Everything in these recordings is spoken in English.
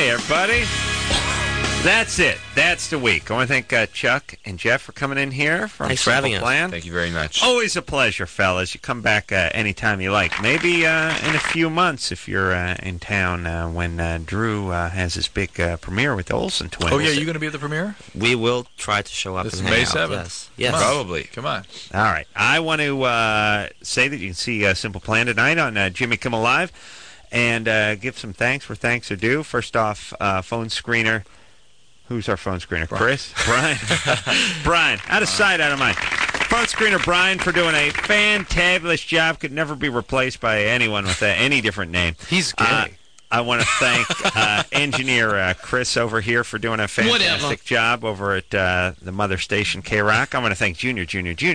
Hey, everybody. That's it. That's the week. I want to thank Chuck and Jeff for coming in here from Thanks for having us. Plan. Thank you very much. Always a pleasure, fellas. You come back anytime you like. Maybe in a few months if you're in town when Drew has his big premiere with the Olsen twins. Oh, yeah, you going to be at the premiere? We will try to show up This and is May hang out. 7th. Yes. Probably. Come on. All right. I want to say that you can see Simple Plan tonight on Jimmy Kimmel Live and give some thanks where thanks are due. First off, phone screener. Who's our phone screener? Chris? Brian? Brian. Out of sight, out of mind. Phone screener Brian for doing a fantabulous job. Could never be replaced by anyone with any different name. He's gay. I want to thank engineer Chris over here for doing a fantastic job over at the mother station, K-Rock. I want to thank Junior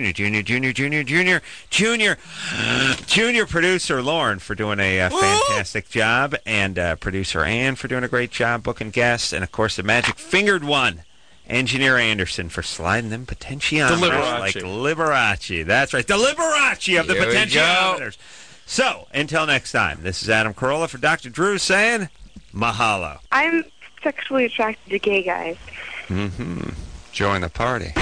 producer Lauren for doing a fantastic job, and producer Ann for doing a great job booking guests, and, of course, the magic-fingered one, Engineer Anderson, for sliding them potentiometers like Liberace. That's right, the Liberace of the potentiometers. So, until next time, this is Adam Carolla for Dr. Drew saying mahalo. I'm sexually attracted to gay guys. Join the party.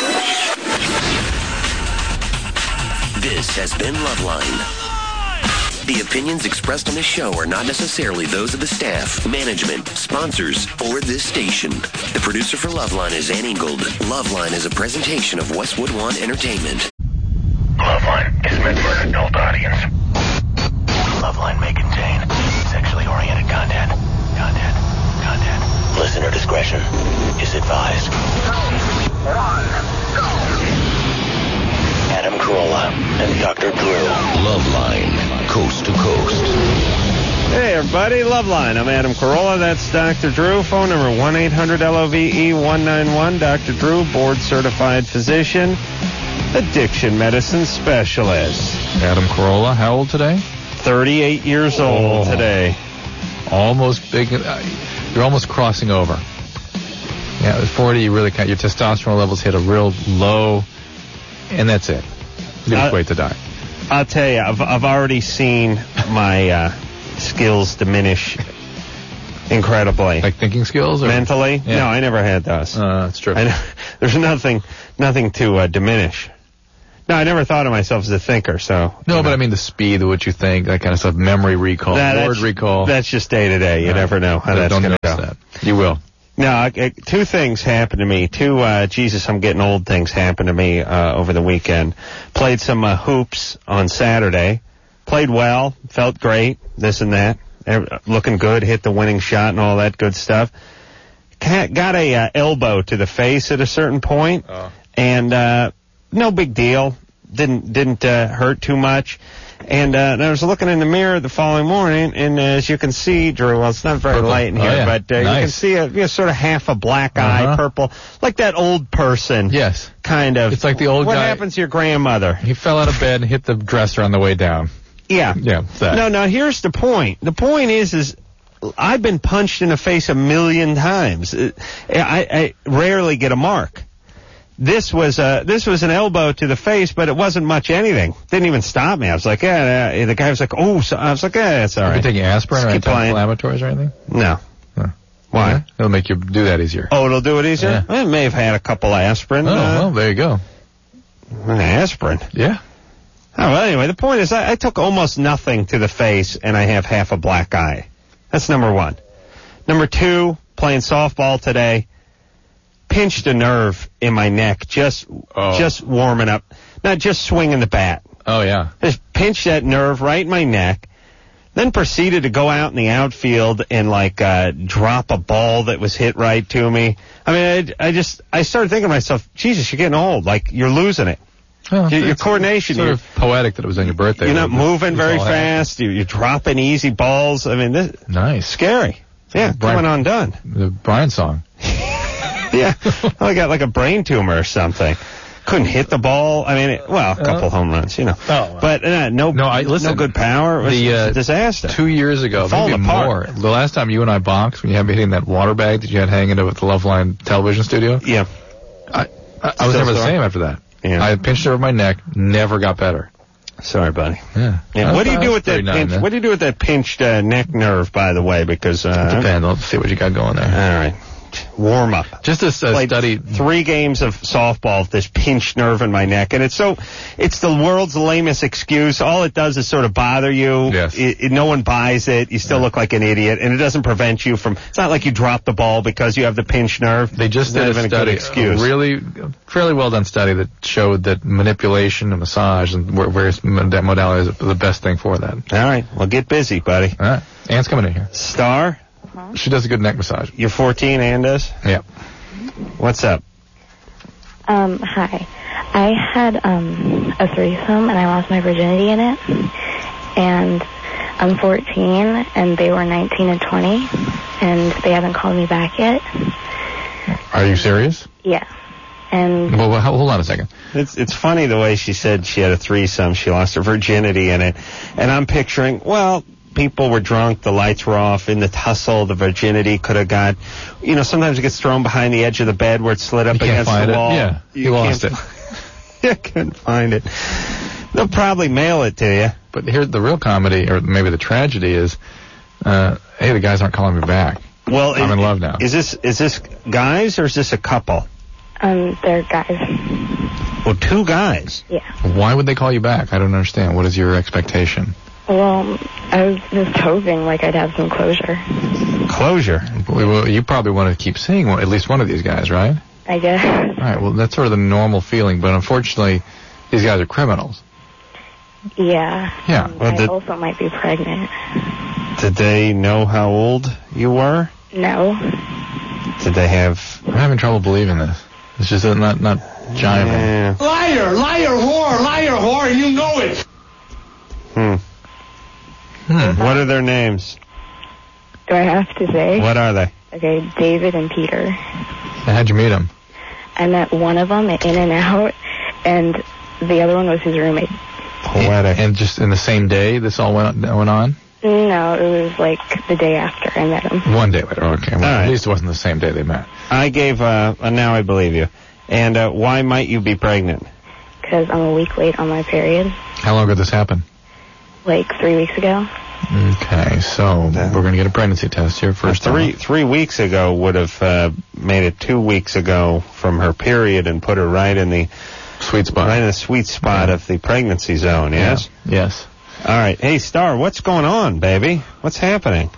This has been Loveline. The opinions expressed on this show are not necessarily those of the staff, management, sponsors, or this station. The producer for Loveline is Ann Ingold. Loveline is a presentation of Westwood One Entertainment. Loveline is meant for an adult audience. Loveline may contain sexually oriented content. Listener discretion is advised. 1, go! Adam Carolla and Dr. Drew. Loveline, coast to coast. Hey, everybody. Loveline. I'm Adam Carolla. That's Dr. Drew. Phone number 1-800-LOVE-191. Dr. Drew, board-certified physician, addiction medicine specialist. Adam Carolla, how old today? 38 years old today. Almost big. You're almost crossing over. Yeah, at 40, you really can't. Your testosterone levels hit a real low, and that's it. You just wait to die. I'll tell you, I've already seen my skills diminish incredibly. Like thinking skills? Or? Mentally? Yeah. No, I never had those. That's true. There's nothing to diminish. No, I never thought of myself as a thinker, so... No, but I mean the speed at which you think, that kind of stuff, memory recall, word recall. That's just day-to-day. You never know how that's going to go. That. You will. No, two things happened to me. Jesus, I'm getting old things happened to me over the weekend. Played some hoops on Saturday. Played well. Felt great. This and that. Looking good. Hit the winning shot and all that good stuff. Got a elbow to the face at a certain point. And no big deal. Didn't hurt too much. And I was looking in the mirror the following morning, and as you can see, Drew, well, it's not very light in here, but you can see sort of half a black eye, purple, like that old person. Yes. Kind of. It's like the old guy. What happens to your grandmother? He fell out of bed and hit the dresser on the way down. Yeah. Yeah. That. No, here's the point. The point is I've been punched in the face 1,000,000 times. I rarely get a mark. This was an elbow to the face, but it wasn't much anything. Didn't even stop me. I was like, the guy was like, so I was like, that's all right. Have you taking aspirin or anti-inflammatories or anything? No. Why? Yeah. It'll make you do that easier. Oh, it'll do it easier? Yeah. I may have had a couple aspirin. Oh, well, there you go. Aspirin? Yeah. Oh, well, anyway, the point is I took almost nothing to the face, and I have half a black eye. That's number one. Number two, playing softball today. Pinched a nerve in my neck, just warming up, not just swinging the bat. Oh, yeah. Just pinched that nerve right in my neck, then proceeded to go out in the outfield and, drop a ball that was hit right to me. I mean, I started thinking to myself, Jesus, you're getting old. Like, you're losing it. Well, your coordination. Sort of poetic that it was on your birthday. You're not moving very fast. You're dropping easy balls. I mean, this nice. Scary. Yeah, coming undone. The Brian song. Yeah, I got like a brain tumor or something. Couldn't hit the ball. I mean, a couple home runs, But no good power. It was a disaster. 2 years ago, maybe more. The last time you and I boxed, when you had me hitting that water bag that you had hanging over the Loveline television studio. Yeah. I was never the same after that. Yeah. I had pinched over my neck, never got better. Sorry, buddy. Yeah. What do you do with that 39, pinch? What do you do with that pinched neck nerve, by the way? Because depends. I'll see what you got going there. All right. Warm up. Just a study. 3 games of softball with this pinched nerve in my neck, and it's the world's lamest excuse. All it does is sort of bother you. Yes. No one buys it. You still look like an idiot, and it doesn't prevent you from. It's not like you drop the ball because you have the pinched nerve. They just did a study, a fairly well done study that showed that manipulation and massage and various modalities are the best thing for that. All right. Well, get busy, buddy. All right. Anne's coming in here. Star? She does a good neck massage. You're 14, Ann does? Yeah. What's up? Hi. I had a threesome and I lost my virginity in it. And I'm 14 and they were 19 and 20 and they haven't called me back yet. Are you serious? Yeah. And well, hold on a second. It's funny the way she said she had a threesome. She lost her virginity in it. And I'm picturing, well, people were drunk, the lights were off, in the tussle, the virginity could have got, sometimes it gets thrown behind the edge of the bed where it's slid up against the wall. Yeah, you lost it. You couldn't find it. They'll probably mail it to you. But here, the real comedy, or maybe the tragedy is, hey, the guys aren't calling me back. Well, I'm in love now. Is this guys or is this a couple? they're guys. Well, 2 guys. Yeah. Why would they call you back? I don't understand. What is your expectation? Well, I was just hoping like I'd have some closure. Closure? Well, you probably want to keep seeing at least one of these guys, right? I guess. All right, well, that's sort of the normal feeling, but unfortunately, these guys are criminals. Yeah. Yeah. I also might be pregnant. Did they know how old you were? No. Did they have... I'm having trouble believing this. It's just not jiving. Yeah. Liar, whore, and you know it. What are their names? Do I have to say? What are they? Okay, David and Peter. How'd you meet them? I met one of them at In-N-Out, and the other one was his roommate. Poetic. And just in the same day this all went on? No, it was like the day after I met him. One day later, okay. Well, right. At least it wasn't the same day they met. I gave, now I believe you. And why might you be pregnant? Because I'm a week late on my period. How long ago did this happen? Like 3 weeks ago. Okay, so we're going to get a pregnancy test here first. 3 weeks ago would have made it 2 weeks ago from her period and put her right in the sweet spot. Right in the sweet spot of the pregnancy zone, yes? Yeah. Yes. All right. Hey, Star, what's going on, baby? What's happening?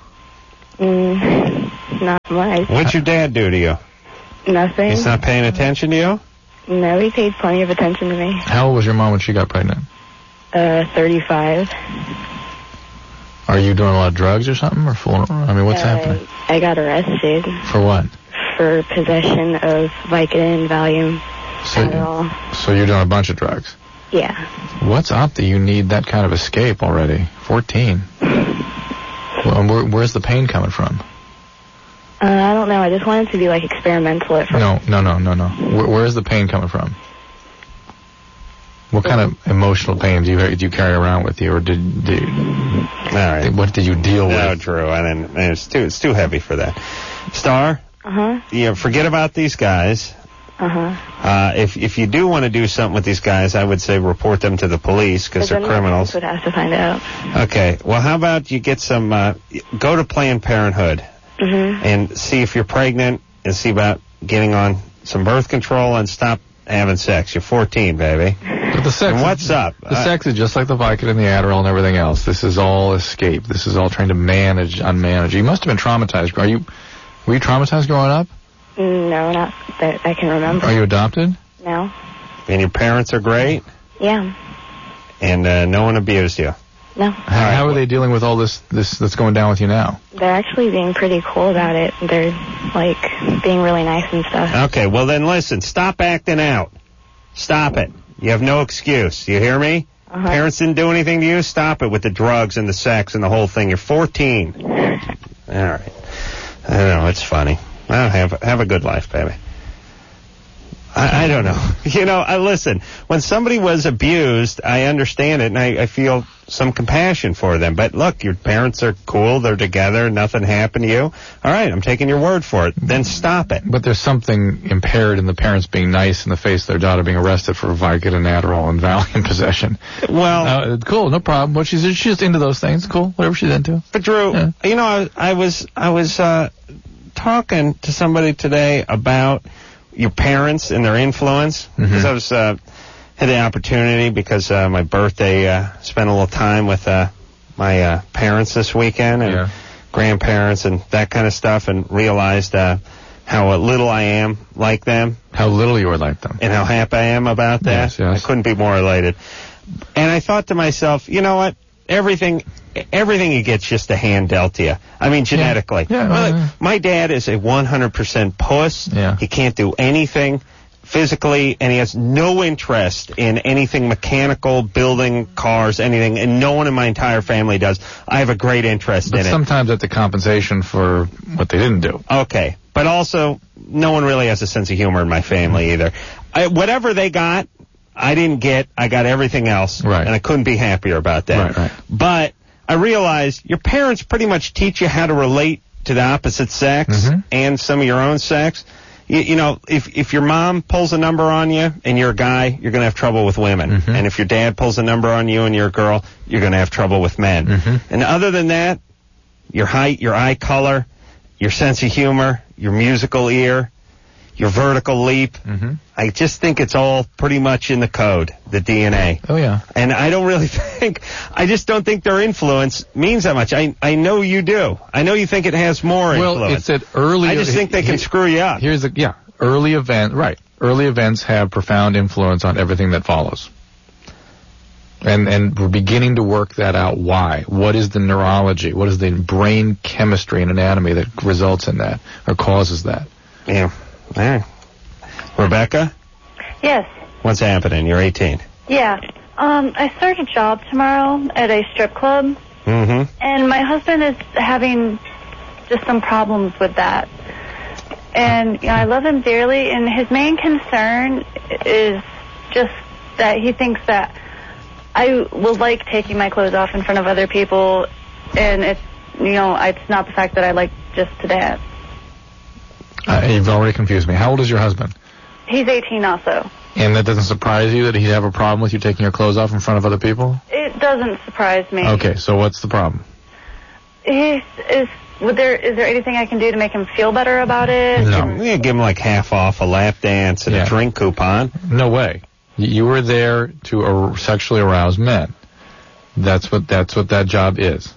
Not much. What'd your dad do to you? Nothing. He's not paying attention to you? No, he paid plenty of attention to me. How old was your mom when she got pregnant? 35. Are you doing a lot of drugs or something? Or what's happening? I got arrested. For what? For possession of Vicodin, Valium, Adderall. So you're doing a bunch of drugs? Yeah. What's up that you need that kind of escape already? 14. Well, where's the pain coming from? I don't know. I just wanted to be like experimental at first. No. Where's the pain coming from? What kind of emotional pain do you carry around with you, or did you? All right. What did you deal with? No, Drew. It's too heavy for that. Star. Yeah. Forget about these guys. If you do want to do something with these guys, I would say report them to the police because they're criminals. Would have to find out. Okay. Well, how about you get some? Go to Planned Parenthood and see if you're pregnant, and see about getting on some birth control and stop having sex. You're 14, baby. But the sex. And what's up? The sex is just like the Vicodin, the Adderall, and everything else. This is all escape. This is all trying to unmanage. You must have been traumatized. Were you traumatized growing up? No, not that I can remember. Are you adopted? No. And your parents are great? Yeah. And no one abused you? No. How are they dealing with all this that's going down with you now? They're actually being pretty cool about it. They're, like, being really nice and stuff. Okay, well then listen, stop acting out. Stop it. You have no excuse. You hear me? Parents didn't do anything to you? Stop it with the drugs and the sex and the whole thing. You're 14. All right. I know, it's funny. Well, have a good life, baby. I don't know. Listen, when somebody was abused, I understand it, and I feel some compassion for them. But look, your parents are cool, they're together, nothing happened to you. All right, I'm taking your word for it. Then stop it. But there's something impaired in the parents being nice in the face of their daughter being arrested for Vicodin and Adderall and Valium possession. Well, cool, no problem. But she's just into those things. Cool, whatever she's into. But Drew, you know, I was talking to somebody today about your parents and their influence, because I was had the opportunity, because my birthday, spent a little time with my parents this weekend, and grandparents and that kind of stuff, and realized how little I am like them. How little you are like them. And how happy I am about that. Yes. I couldn't be more elated. And I thought to myself, you know what? Everything you get's just a hand dealt to you. I mean, genetically. My dad is a 100% puss. Yeah. He can't do anything physically, and he has no interest in anything mechanical, building cars, anything, and no one in my entire family does. I have a great interest in it. But sometimes that's a compensation for what they didn't do. Okay. But also, no one really has a sense of humor in my family either. Whatever they got, I didn't get. I got everything else. Right. And I couldn't be happier about that. Right. But I realized your parents pretty much teach you how to relate to the opposite sex and some of your own sex. You know, if your mom pulls a number on you and you're a guy, you're going to have trouble with women. And if your dad pulls a number on you and you're a girl, you're going to have trouble with men. And other than that, your height, your eye color, your sense of humor, your musical ear, your vertical leap, I just think it's all pretty much in the code, the DNA. Oh, yeah. And I don't really I just don't think their influence means that much. I know you do. I know you think it has more influence. Well, it's at early... I just think they can screw you up. Early events have profound influence on everything that follows. And we're beginning to work that out. Why? What is the neurology? What is the brain chemistry and anatomy that results in that or causes that? Yeah. All right. Rebecca? Yes. What's happening? You're 18. Yeah. I start a job tomorrow at a strip club. And my husband is having just some problems with that. And you know, I love him dearly, and his main concern is just that he thinks that I will like taking my clothes off in front of other people, and it's not the fact that I like just to dance. You've already confused me. How old is your husband? He's 18 also. And that doesn't surprise you that he'd have a problem with you taking your clothes off in front of other people? It doesn't surprise me. Okay, so what's the problem? Is there anything I can do to make him feel better about it? No. Yeah, give him like half off a lap dance and a drink coupon. No way. You were there to sexually arouse men. That's what that job is.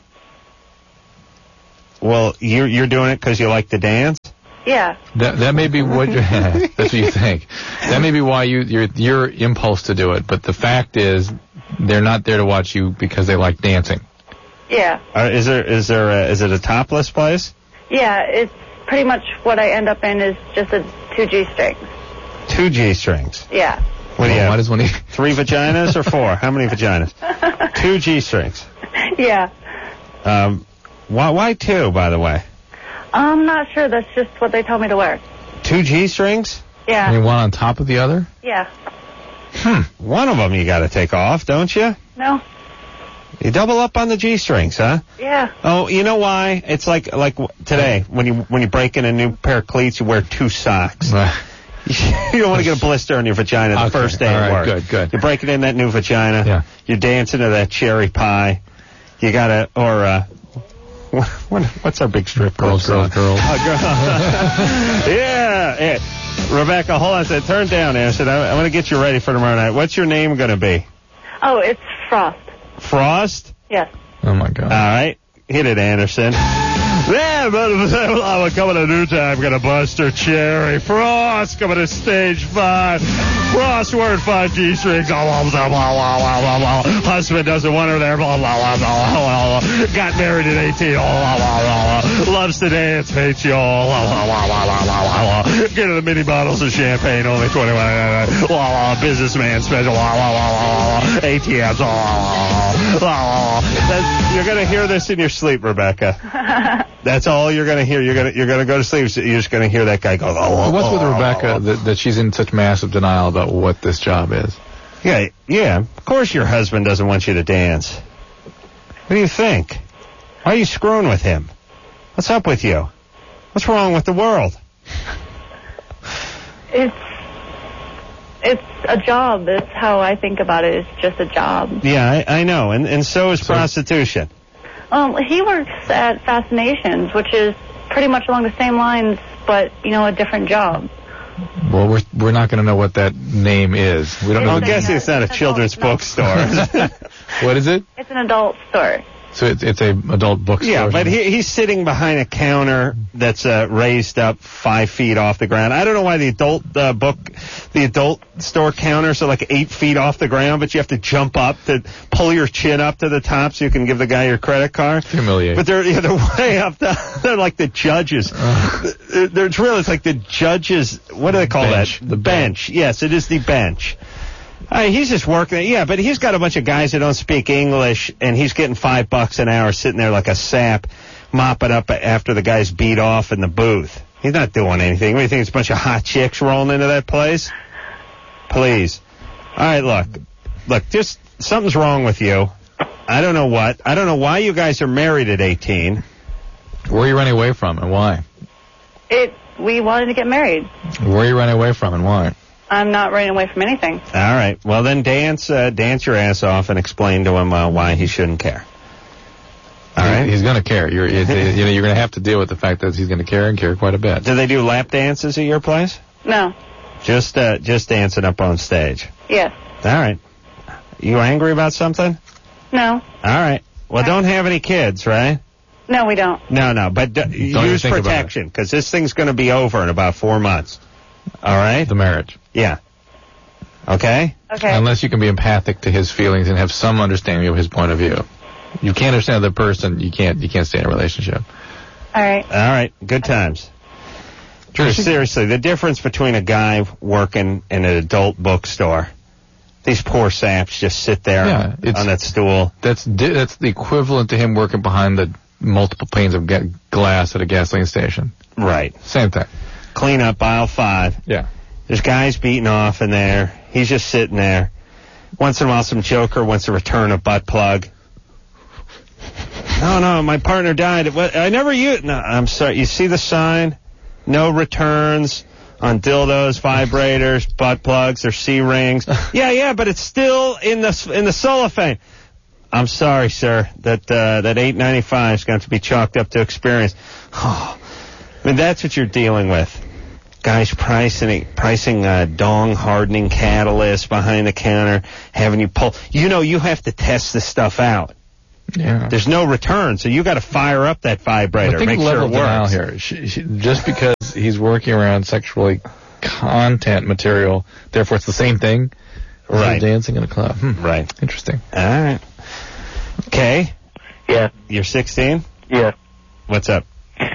Well, you're doing it because you like to dance? Yeah. That may be what that's what you think. That may be why your impulse to do it. But the fact is, they're not there to watch you because they like dancing. Yeah. Is it a topless place? Yeah, it's pretty much what I end up in is just a 2 G-strings. 2 G-strings? Yeah. What do you have? Why does one 3 vaginas or 4? How many vaginas? 2 G-strings. Yeah. Why 2, by the way? I'm not sure. That's just what they told me to wear. 2 G-strings? Yeah. You one on top of the other? Yeah. One of them you got to take off, don't you? No. You double up on the G-strings, huh? Yeah. Oh, you know why? It's like today when you break in a new pair of cleats, you wear 2 socks. You don't want to get a blister on your vagina the first day of work. Good. You're breaking in that new vagina. Yeah. You're dancing to that cherry pie. You gotta what's our big strip club? Girls. Yeah. Rebecca, hold on a second. Turn down, Anderson. I want to get you ready for tomorrow night. What's your name going to be? Oh, it's Frost. Frost? Yes. Oh, my God. All right. Hit it, Anderson. Yeah, but coming to new time, gonna bust her cherry. Frost coming to stage 5. Frost wearing 5 G-strings. Husband doesn't want her there. Got married at 18. Loves to dance. Hates you all. Get her the mini bottles of champagne. Only 21. Businessman special. ATMs. You're gonna hear this in your sleep, Rebecca. That's all you're going to hear. You're going to go to sleep. So you're just going to hear that guy go. What's with Rebecca that she's in such massive denial about what this job is? Yeah. Of course, your husband doesn't want you to dance. What do you think? Why are you screwing with him? What's up with you? What's wrong with the world? It's a job. That's how I think about it. It's just a job. Yeah, I know. And so is prostitution. He works at Fascinations, which is pretty much along the same lines, but, a different job. Well, we're not going to know what that name is. We don't know. I'm guessing it's not a children's bookstore. What is it? It's an adult store. So it's a adult bookstore. Yeah, but he's sitting behind a counter that's raised up 5 feet off the ground. I don't know why the adult store counters are like 8 feet off the ground, but you have to jump up to pull your chin up to the top so you can give the guy your credit card. Humiliating. But they're way up. They're like the judges. It's like the judges. What do they call bench. that? The bench. Yes, it is the bench. He's just working. Yeah, but he's got a bunch of guys that don't speak English, and he's getting $5 an hour sitting there like a sap, mopping up after the guy's beat off in the booth. He's not doing anything. What do you think? It's a bunch of hot chicks rolling into that place? Please. All right, look, just something's wrong with you. I don't know what. I don't know why you guys are married at 18. Where are you running away from and why? We wanted to get married. Where are you running away from and why? I'm not running away from anything. All right. Well, then dance your ass off and explain to him why he shouldn't care. All right. He's going to care. You're going to have to deal with the fact that he's going to care and care quite a bit. Do they do lap dances at your place? No. Just dancing up on stage. Yes. All right. You angry about something? No. All right. Well, don't have any kids, right? No, we don't. No. But use protection because this thing's going to be over in about 4 months. All right? The marriage. Yeah. Okay? Okay. Unless you can be empathic to his feelings and have some understanding of his point of view. You can't understand the person, you can't stay in a relationship. All right. All right. Good times. Drew, seriously, the difference between a guy working in an adult bookstore, these poor saps just sit there on that stool. That's the equivalent to him working behind the multiple panes of glass at a gasoline station. Right. Same thing. Clean up aisle 5. Yeah. There's guys beating off in there. He's just sitting there. Once in a while, some joker wants to return a butt plug. No, my partner died. I never used. No, I'm sorry. You see the sign? No returns on dildos, vibrators, butt plugs, or C-rings. Yeah, but it's still in the cellophane. I'm sorry, sir. That $8.95 is going to be chalked up to experience. I mean, that's what you're dealing with. Guys pricing dong hardening catalyst behind the counter, having you pull. You have to test this stuff out. Yeah. There's no return, so you got to fire up that vibrator, make sure it works. Here. Just because he's working around sexually content material, therefore it's the same thing. Right. Dancing in a club. Right. Interesting. All right. Okay. Yeah. You're 16? Yeah. What's up?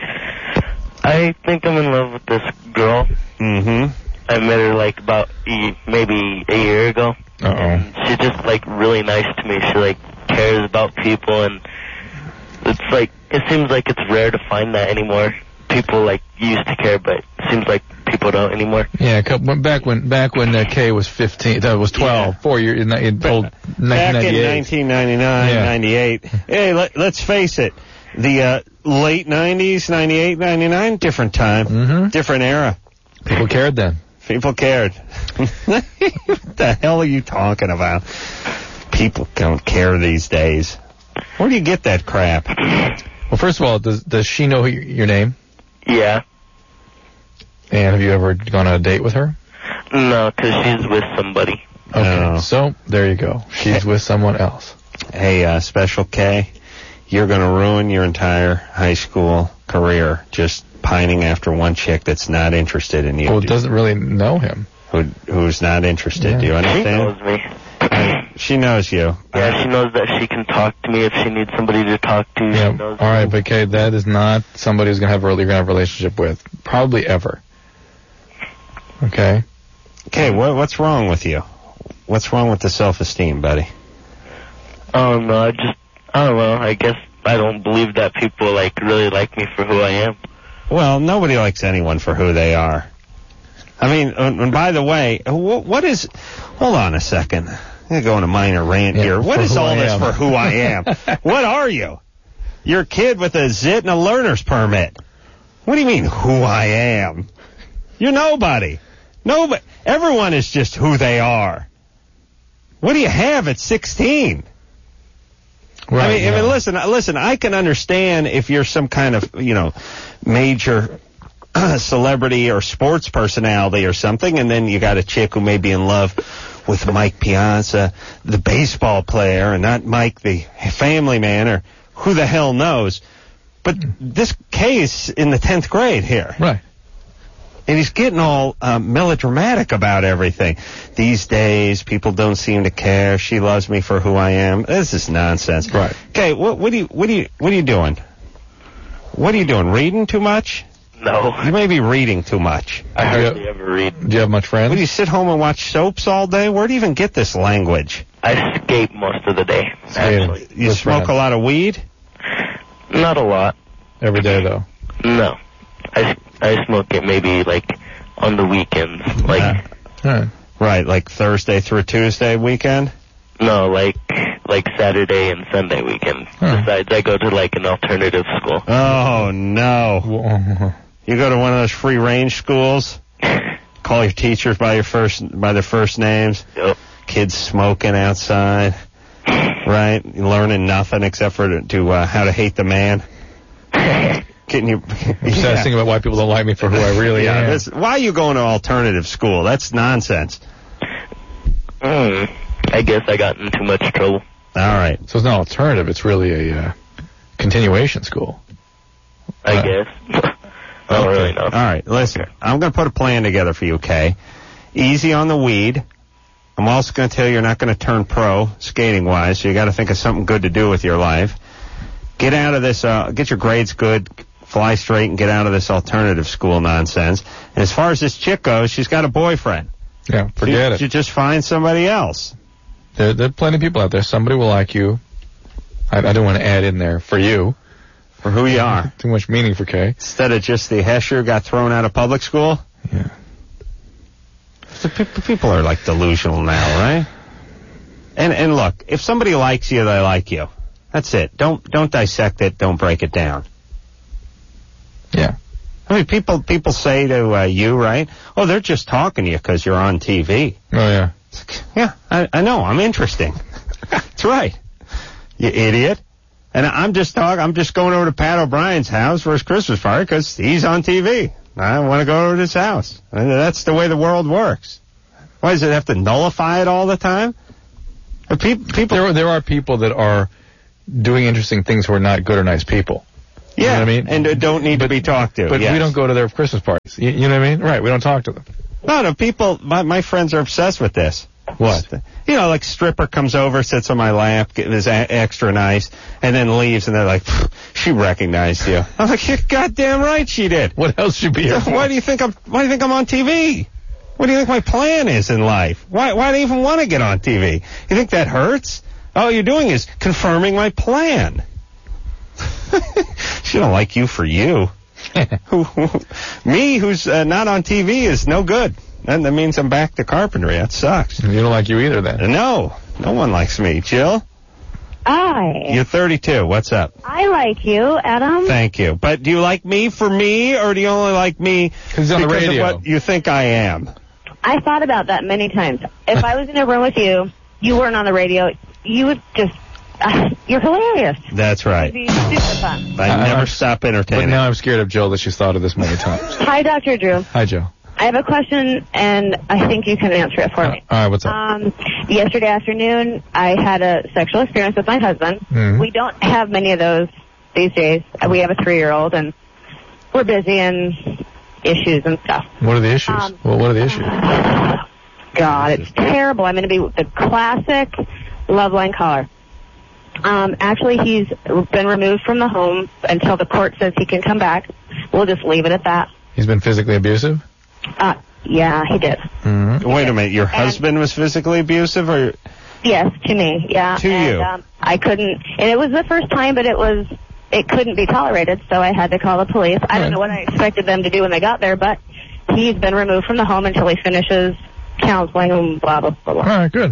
I think I'm in love with this girl. Mm-hmm. I met her about maybe a year ago. Uh-oh. She's just really nice to me. She cares about people, and it's it seems like it's rare to find that anymore. People used to care, but it seems like people don't anymore. Yeah, back when Kay was 15, was 12, 4 years in old 1998. Back in 1999, 98. Hey, let's face it, the late 90s, 98, 99, different time, different era. People cared then. People cared. What the hell are you talking about? People don't care these days. Where do you get that crap? Well, first of all, does she know your name? Yeah. And have you ever gone on a date with her? No, because she's with somebody. Okay, so there you go. She's with someone else. Hey, Special K, you're going to ruin your entire high school career just pining after one chick that's not interested in you. Well, doesn't really know him. Who's not interested. Do you understand? She knows me. She knows you. Yeah, she knows that she can talk to me if she needs somebody to talk to. Yeah. She knows all right, but Kay, that is not somebody who's you're gonna have a relationship with, probably ever. Okay. Okay, what's wrong with you? What's wrong with the self-esteem, buddy? Oh no, I don't know. I guess I don't believe that people really like me for who I am. Well, nobody likes anyone for who they are. I mean, and by the way, what is? Hold on a second. I'm going to go on a minor rant here. What is all this for who I am? What are you? You're a kid with a zit and a learner's permit. What do you mean, who I am? You're nobody. Nobody. Everyone is just who they are. What do you have at 16? Right, I mean, listen, I can understand if you're some kind of, major celebrity or sports personality or something, and then you got a chick who may be in love with Mike Piazza, the baseball player, and not Mike, the family man, or who the hell knows. But this case in the 10th grade here. Right. And he's getting all melodramatic about everything. These days, people don't seem to care. She loves me for who I am. This is nonsense. Right. Okay, what are you doing? What are you doing? Reading too much? No. You may be reading too much. I hardly ever read. Do you have much friends? What, do you sit home and watch soaps all day? Where do you even get this language? I skate most of the day, actually. You smoke a lot of weed? Not a lot. Every day, though? No. I smoke it maybe, on the weekends. Right, like Thursday through Tuesday weekend? No, like Saturday and Sunday weekend. Besides, I go to, an alternative school. Oh, no. You go to one of those free-range schools? Call your teachers by their first names? Yep. Kids smoking outside? Right? Learning nothing except for how to hate the man? Getting you obsessing about why people don't like me for who I really am. Why are you going to alternative school? That's nonsense. I guess I got in too much trouble. All right. So it's not alternative. It's really a continuation school. I guess. I don't really know. All right. Listen, I'm going to put a plan together for you, okay? Easy on the weed. I'm also going to tell you you're not going to turn pro skating-wise, so you got to think of something good to do with your life. Get out of this, get your grades good, fly straight, and get out of this alternative school nonsense. And as far as this chick goes, she's got a boyfriend. Yeah, forget it. You just find somebody else. There are plenty of people out there. Somebody will like you. I don't want to add in there for you. For who you are. Too much meaning for Kay. Instead of just the Hesher got thrown out of public school. Yeah. So people are delusional now, right? And look, if somebody likes you, they like you. That's it. Don't dissect it. Don't break it down. Yeah. I mean, people say to you, right? Oh, they're just talking to you because you're on TV. Oh, yeah. Yeah, I know. I'm interesting. That's right. You idiot. And I'm just going over to Pat O'Brien's house for his Christmas party because he's on TV. I want to go over to his house. And that's the way the world works. Why does it have to nullify it all the time? People. There are people that are doing interesting things who are not good or nice people. Yeah, you know what I mean? And don't need to be talked to. But we don't go to their Christmas parties. You know what I mean? Right, we don't talk to them. No, people, my friends are obsessed with this. What? Stripper comes over, sits on my lap, is extra nice, and then leaves, and they're like, she recognized you. I'm like, you're goddamn right she did. What else should be here for? Why do you think I'm on TV? What do you think my plan is in life? Why do you even want to get on TV? You think that hurts? All you're doing is confirming my plan. She don't like you for you. Me, who's not on TV, is no good. And that means I'm back to carpentry. That sucks. You don't like you either, then? No one likes me. Jill? Hi. You're 32. What's up? I like you, Adam. Thank you. But do you like me for me, or do you only like me because on the radio. Of what you think I am? I thought about that many times. If I was in a room with you, you weren't on the radio, you would just... you're hilarious. That's right. It'd be super fun. I never stop entertaining. But now I'm scared of Jill that she's thought of this many times. Hi, Dr. Drew. Hi, Joe. I have a question, and I think you can answer it for me. All right, what's up? Yesterday afternoon, I had a sexual experience with my husband. Mm-hmm. We don't have many of those these days. We have a 3-year-old, and we're busy and issues and stuff. What are the issues? What are the issues? God, it's terrible. I'm going to be the classic Loveline caller. Actually, he's been removed from the home until the court says he can come back. We'll just leave it at that. He's been physically abusive? Yeah, he did. Mm-hmm. Wait a minute, your husband was physically abusive, or? Yes, to me, yeah. To you? I couldn't, and it was the first time, but it couldn't be tolerated, so I had to call the police. I don't know what I expected them to do when they got there, but he's been removed from the home until he finishes counseling and blah, blah, blah, blah. All right, good.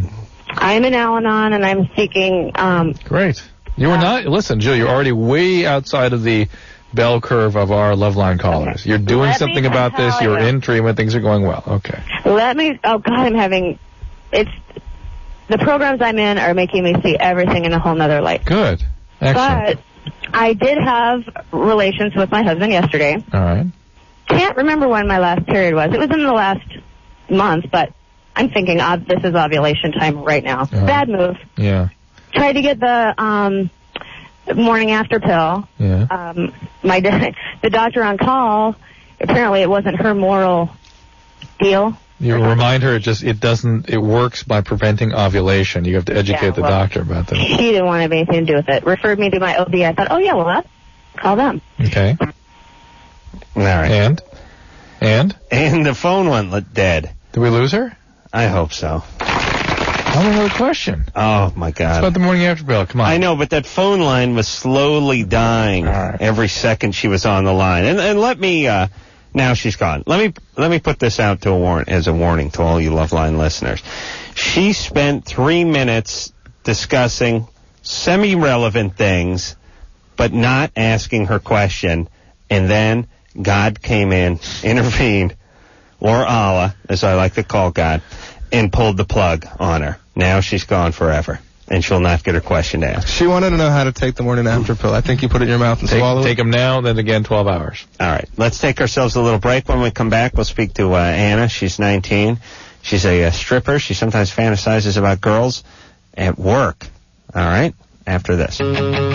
I'm in Al-Anon, and I'm seeking... Great. You were not... Listen, Jill, you're already way outside of the bell curve of our Loveline callers. Okay. You're doing something about this. You're in treatment. Things are going well. Okay. Oh, God, I'm having... The programs I'm in are making me see everything in a whole nother light. Good. Excellent. But I did have relations with my husband yesterday. All right. Can't remember when my last period was. It was in the last month, but I'm thinking this is ovulation time right now. Bad move. Yeah. Tried to get the morning after pill. Yeah. The doctor on call, apparently it wasn't her moral deal. You remind her it works by preventing ovulation. You have to educate the doctor about that. She didn't want to have anything to do with it. Referred me to my OB. I thought, call them. Okay. All right. And the phone went dead. Did we lose her? I hope so. I have another question. Oh, my God. It's about the morning after pill. Come on. I know, but that phone line was slowly dying every second she was on the line. And let me... now she's gone. Let me put this out as a warning to all you Loveline listeners. She spent 3 minutes discussing semi-relevant things, but not asking her question, and then God came in, intervened, or Allah, as I like to call God, and pulled the plug on her. Now she's gone forever, and she'll not get her question asked. She wanted to know how to take the morning after pill. I think you put it in your mouth and swallow it. Take them now, then again 12 hours. All right. Let's take ourselves a little break. When we come back, we'll speak to Anna. She's 19. She's a stripper. She sometimes fantasizes about girls at work. All right? After this. Hey,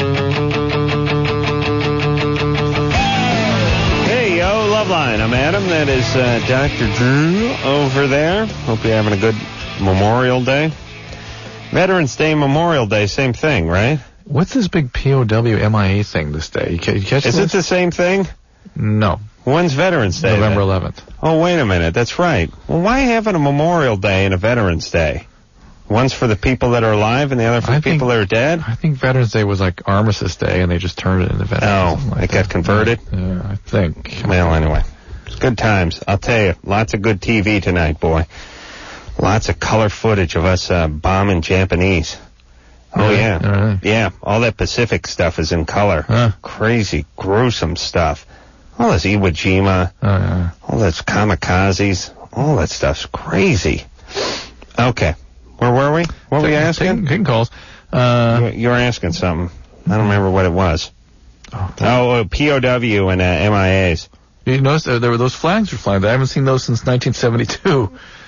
yo, Loveline. I'm Adam. That is Dr. Drew over there. Hope you're having a good Memorial Day. Veterans Day, Memorial Day, same thing, right? What's this big POW MIA thing this day? You catch Is it the same thing? No. When's Veterans Day? November 11th. Oh, wait a minute. That's right. Well, why having a Memorial Day and a Veterans Day? One's for the people that are alive and the other for the people that are dead? I think Veterans Day was like Armistice Day, and they just turned it into Veterans. Oh, it got converted? Yeah, I think. Well, anyway. It's good times. I'll tell you, lots of good TV tonight, boy. Lots of color footage of us bombing Japanese. Oh, yeah. Yeah, all that Pacific stuff is in color. Crazy, gruesome stuff. All this Iwo Jima, all this kamikazes, all that stuff's crazy. Okay. Where were we? What were you asking? Taking calls. You were asking something. I don't remember what it was. POW and MIAs. You noticed there were those flags were flying. I haven't seen those since 1972.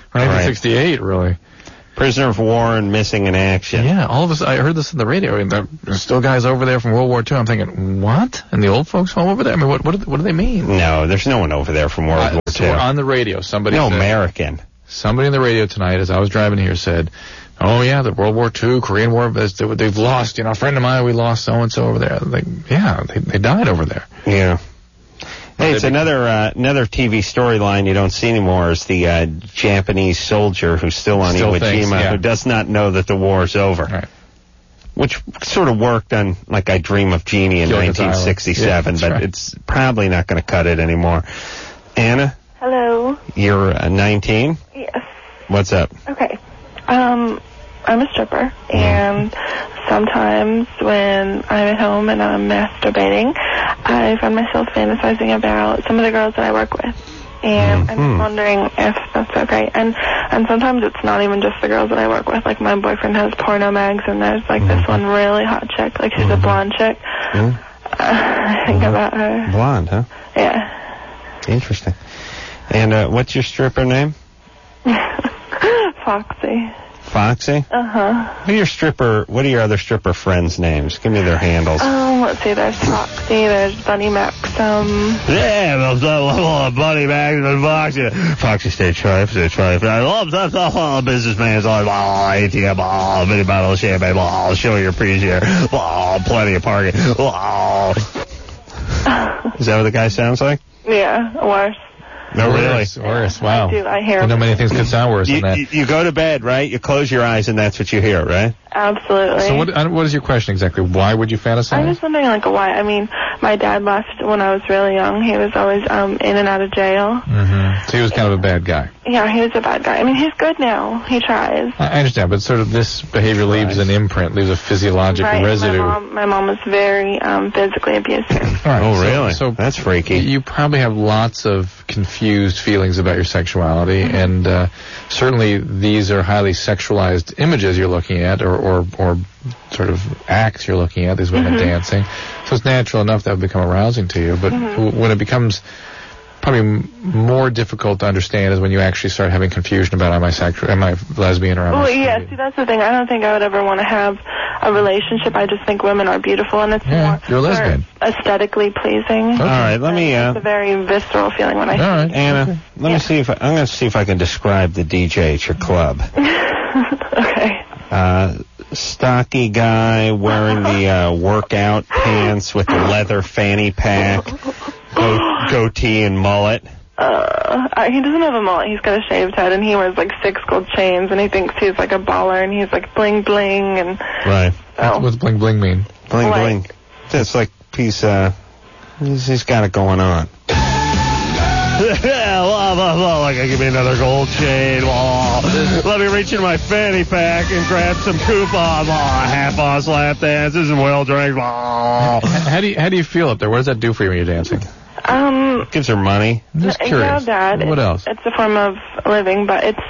1968, really. Prisoner of war and missing in action. Yeah, all of us, I heard this on the radio, and there's still guys over there from World War II. I'm thinking, what? And the old folks home over there? I mean, what do they mean? No, there's no one over there from World War II. On the radio, somebody said... American. Somebody on the radio tonight, as I was driving here, said, oh, yeah, the World War II, Korean War, they've lost, a friend of mine, we lost so-and-so over there. They died over there. Yeah. Hey, it's another TV storyline you don't see anymore is the Japanese soldier who's still on Iwo Jima who does not know that the war is over. Right. Which sort of worked on, like, I Dream of Jeannie in 1967, but it's probably not going to cut it anymore. Anna? Hello. You're 19? Yes. What's up? Okay. I'm a stripper, and sometimes when I'm at home and I'm masturbating, I find myself fantasizing about some of the girls that I work with. And I'm just wondering if that's okay. And sometimes it's not even just the girls that I work with. Like, my boyfriend has porno mags, and there's, like, this one really hot chick. Like, she's a blonde chick. I think about her. Blonde, huh? Yeah. Interesting. And what's your stripper name? Foxy. Foxy? Uh-huh. What are your other stripper friends' names? Give me their handles. Let's see, there's Foxy, there's Bunny Maxim. Yeah, there's Bunny Maxim and Foxy. Foxy State Tribe. I love that businessman's like, ATM, mini bottle of champagne, show your prees here, plenty of parking. Is that what the guy sounds like? Yeah, worse. No, really? Worse. Wow. I do. I hear. I know many things could sound worse than that. You go to bed, right? You close your eyes, and that's what you hear, right? Absolutely. So what is your question exactly? Why would you fantasize? I'm just wondering, like, why. I mean, my dad left when I was really young. He was always in and out of jail. Mm-hmm. So he was kind of a bad guy. Yeah, he was a bad guy. I mean, he's good now. He tries. I understand, but sort of this behavior leaves an imprint, leaves a physiological residue. My mom was very physically abusive. Right, oh, really? So that's freaky. You probably have lots of confused feelings about your sexuality, and certainly these are highly sexualized images you're looking at, or sort of acts you're looking at, these women dancing. So it's natural enough that would become arousing to you, but when it becomes probably more difficult to understand is when you actually start having confusion about am I lesbian, or am I straight? Yeah, see, that's the thing. I don't think I would ever want to have a relationship. I just think women are beautiful, and it's more you're a lesbian. Aesthetically pleasing. Okay. All right, let me. It's a very visceral feeling when I see it. Anna, let me see if I'm going to see if I can describe the DJ at your club. Okay. Stocky guy wearing the workout pants with the leather fanny pack, goatee and mullet. He doesn't have a mullet. He's got a shaved head, and he wears like 6 gold chains, and he thinks he's like a baller, and he's like bling bling, and right. What's bling bling mean? Bling bling. It's like he's got it going on. Like, give me another gold chain. Let me reach into my fanny pack and grab some coupons. Half-on lap dances and well drinks. How do you feel up there? What does that do for you when you're dancing? Gives her money. I'm just curious. Yeah, Dad. What else? It's a form of living, but it's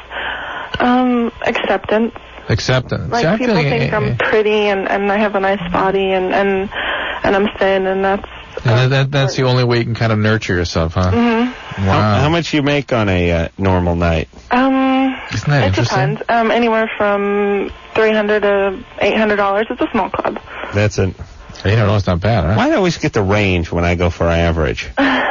acceptance. Acceptance. Like, See, people think I'm pretty and I have a nice body and I'm thin, and that's... that's the only way you can kind of nurture yourself, huh? Mm-hmm. Wow. How much you make on a normal night? Isn't that interesting? Depends. Anywhere from $300 to $800. It's a small club. That's it. $800 not bad, huh? Why do I always get the range when I go for average?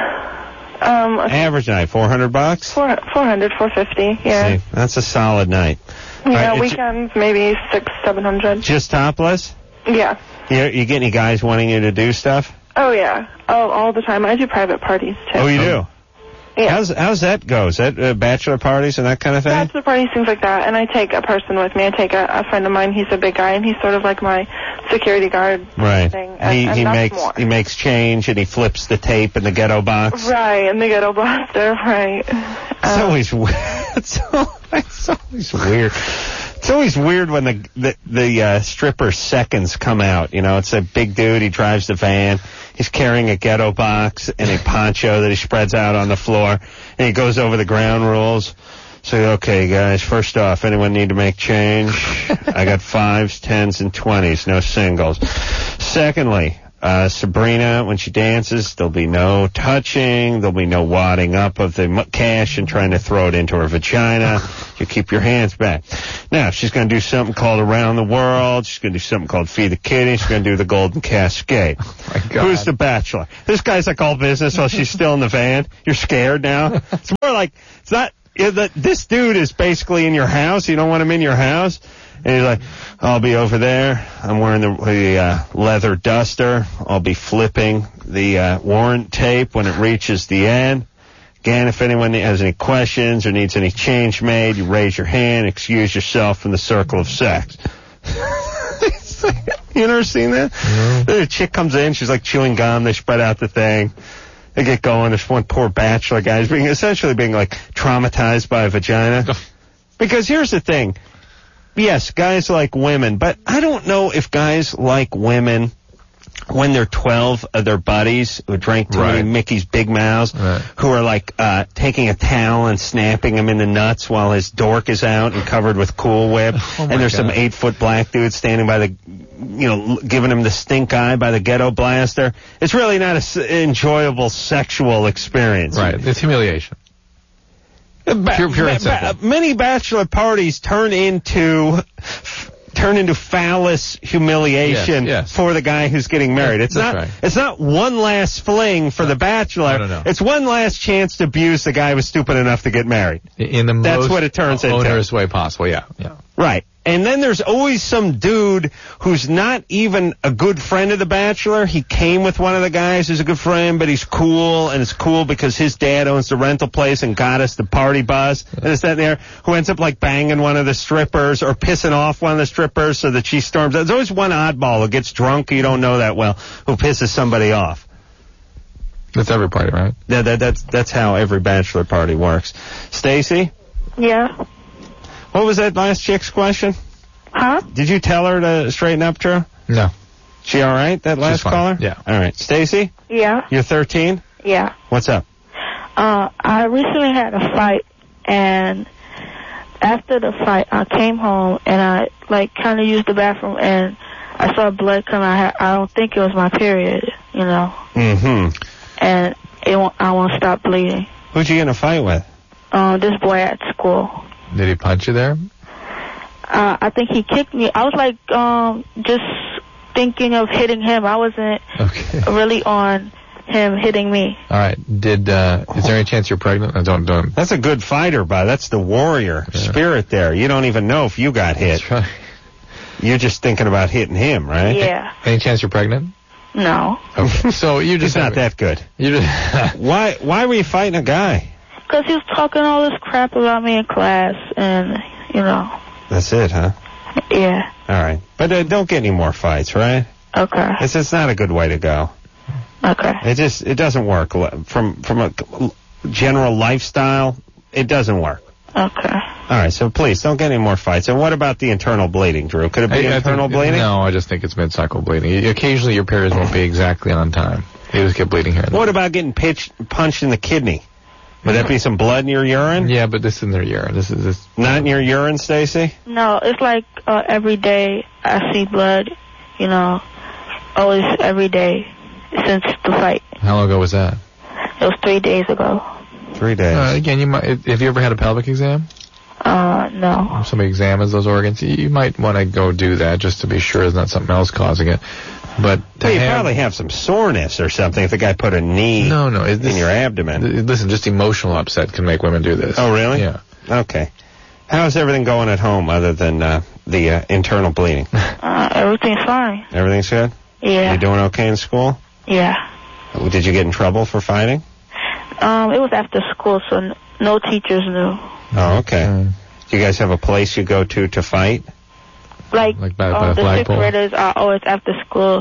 Average night, $400? $400, $450, yeah. See, that's a solid night. Yeah, right, weekends maybe $600-700. Just topless? Yeah. You get any guys wanting you to do stuff? Oh yeah. Oh, all the time. I do private parties too. Oh, you do? Yeah. How's that go? Is that bachelor parties and that kind of thing? Bachelor parties, things like that. And I take a person with me. I take a friend of mine. He's a big guy, and he's sort of like my security guard. Right. Thing. And he makes change, and he flips the tape in the ghetto box. Right, in the ghetto blaster. Right. It's always it's always weird. It's always weird when the stripper seconds come out. You know, it's a big dude. He drives the van. He's carrying a ghetto box and a poncho that he spreads out on the floor, and he goes over the ground rules. So, okay, guys, first off, anyone need to make change? I got 5s, 10s, and 20s, no singles. Secondly, Sabrina, when she dances, there'll be no touching. There'll be no wadding up of the cash and trying to throw it into her vagina. You keep your hands back. Now, she's going to do something called Around the World. She's going to do something called Feed the Kitty. She's going to do the Golden Cascade. Oh my God. Who's the bachelor? This guy's like all business while she's still in the van. You're scared now. It's more like, it's not, this dude is basically in your house. You don't want him in your house. And he's like, I'll be over there. I'm wearing the leather duster. I'll be flipping the warrant tape when it reaches the end. Again, if anyone has any questions or needs any change made, you raise your hand, excuse yourself from the circle of sex. You never seen that? Mm-hmm. The chick comes in, she's like chewing gum, they spread out the thing. They get going. There's one poor bachelor guy who's essentially being like traumatized by a vagina. Because here's the thing. Yes, guys like women, but I don't know if guys like women when they're 12 of their buddies who drank too many Mickey's Big Mouths, who are like taking a towel and snapping him in the nuts while his dork is out and covered with Cool Whip, and there's some 8-foot black dude standing by the, giving him the stink eye by the ghetto blaster. It's really not an enjoyable sexual experience. Right, it's humiliation. Pure and simple. Many bachelor parties turn into phallus humiliation for the guy who's getting married. It's not one last fling for the bachelor. No. It's one last chance to abuse the guy who was stupid enough to get married. In the That's most what it turns into. onerous way possible, yeah. Right. And then there's always some dude who's not even a good friend of the Bachelor. He came with one of the guys who's a good friend, but he's cool, and it's cool because his dad owns the rental place and got us the party bus, and it's that there, who ends up like banging one of the strippers or pissing off one of the strippers so that she storms. There's always one oddball who gets drunk, you don't know that well, who pisses somebody off. That's every party, right? Yeah, that's how every Bachelor party works. Stacy? Yeah. What was that last chick's question? Huh? Did you tell her to straighten up, Drew? No. She all right, that last caller? Yeah. All right. Stacy? Yeah. You're 13? Yeah. What's up? I recently had a fight, and after the fight, I came home, and I, kind of used the bathroom, and I saw blood come out. I don't think it was my period, you know. Mm-hmm. And I won't stop bleeding. Who'd you get in a fight with? This boy at school. Did he punch you there? I think he kicked me. I was just thinking of hitting him. I wasn't really on him hitting me. All right. Is there any chance you're pregnant? Don't. That's a good fighter, bud. That's the warrior spirit there. You don't even know if you got hit. That's right. You're just thinking about hitting him, right? Yeah. Any chance you're pregnant? No. Okay. So you just He's not that good. You just Why were you fighting a guy? Because he was talking all this crap about me in class, and, you know. That's it, huh? Yeah. All right. But don't get any more fights, right? Okay. It's not a good way to go. Okay. It doesn't work. From a general lifestyle, it doesn't work. Okay. All right, so please, don't get any more fights. And what about the internal bleeding, Drew? Could it be internal bleeding? No, I just think it's mid-cycle bleeding. Occasionally your periods won't be exactly on time. You just get bleeding here and there. What about getting punched in the kidney? Would that be some blood in your urine? Yeah, but this is in their urine. This Not in your urine, Stacy? No, it's every day I see blood, you know, always every day since the fight. How long ago was that? It was 3 days ago. 3 days. Again, you might. Have you ever had a pelvic exam? No. If somebody examines those organs, you might want to go do that just to be sure there's not something else causing it. But you probably have some soreness or something if the guy put a knee in your abdomen. Listen, just emotional upset can make women do this. Oh, really? Yeah. Okay. How's everything going at home other than the internal bleeding? Everything's fine. Everything's good? Yeah. You doing okay in school? Yeah. Did you get in trouble for fighting? It was after school, so no teachers knew. Oh, okay. Do you guys have a place you go to fight? By the sixth graders are always after school,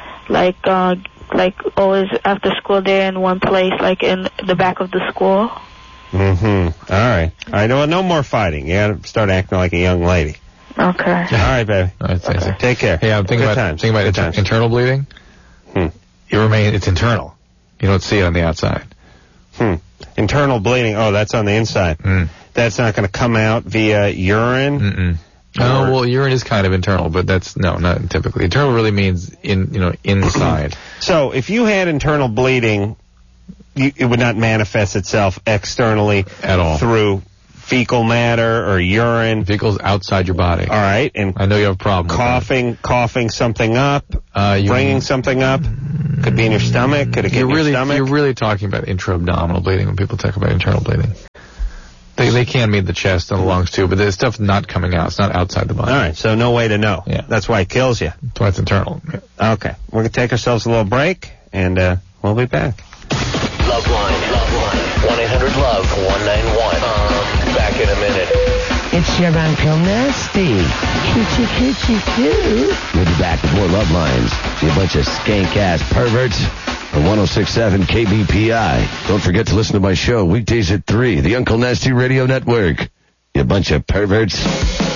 always after school they're in one place, in the back of the school. Mm-hmm. All right. Well, no more fighting. You gotta start acting like a young lady. Okay. All right, baby. All right, Stacey. Take care. Hey, I'm thinking about internal bleeding. It's internal. You don't see it on the outside. Internal bleeding. Oh, that's on the inside. That's not going to come out via urine. Oh, well, urine is kind of internal, but that's not typically. Internal really means inside. So if you had internal bleeding, it would not manifest itself externally at all through fecal matter or urine. Fecal's outside your body. All right, and I know you have a problem. Coughing something up, bringing something up. Could be in your stomach. Could it get in your stomach? You're really talking about intra-abdominal bleeding when people talk about internal bleeding. They can mean the chest and the lungs too, but there's stuff not coming out. It's not outside the body. All right, so no way to know. Yeah. That's why it kills you. That's why it's internal. Yeah. Okay, we're going to take ourselves a little break, and we'll be back. Loveline. 1-800-LOVE-191. Back in a minute. It's your Uncle Nasty. We'll be back with more Love Lines. You bunch of skank-ass perverts. On 106.7 KBPI. Don't forget to listen to my show weekdays at 3, the Uncle Nasty Radio Network. You bunch of perverts.